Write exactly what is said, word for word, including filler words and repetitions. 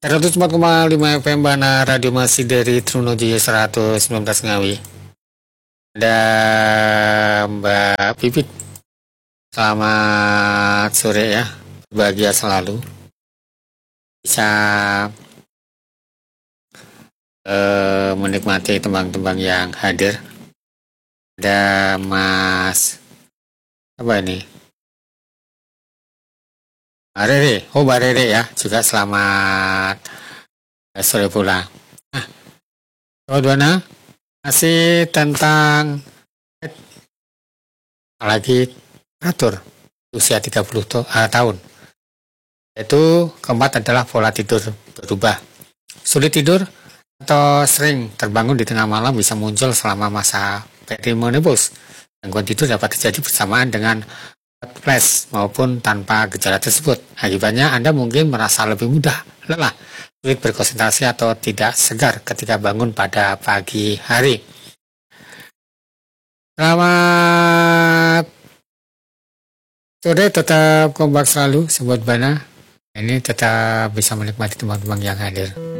seratus empat koma lima F M Bana Radio masih dari Trunojoyo seratus sembilan belas Ngawi. Ada Mbak Pipit. Selamat sore ya. Bahagia selalu. Bisa uh, menikmati tembang-tembang yang hadir. Ada Mas apa ini? Mbak Rere, oh Mbak Rere ya, juga selamat sore pula. Nah, Sobat Bana, masih tentang lagi atur usia tiga puluh tahun. Yaitu keempat adalah pola tidur berubah. Sulit tidur atau sering terbangun di tengah malam bisa muncul selama masa perimenopause. Gangguan tidur dapat terjadi bersamaan dengan flash maupun tanpa gejala tersebut. Akibatnya Anda mungkin merasa lebih mudah lelah, sulit berkonsentrasi atau tidak segar ketika bangun pada pagi hari. Selamat sore, tetap kompak selalu Sobat Bana. Ini tetap bisa menikmati teman-teman yang hadir.